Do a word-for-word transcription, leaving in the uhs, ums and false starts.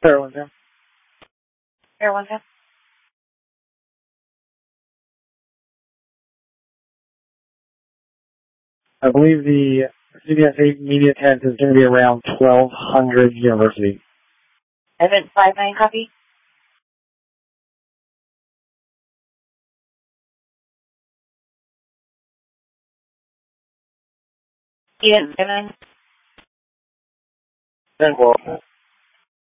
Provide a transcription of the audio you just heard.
Fair one, Sam. Fair one, Sam. I believe the C B S eight media tent is going to be around twelve hundred University. Event five nine, copy. Event five nine. ten twelve.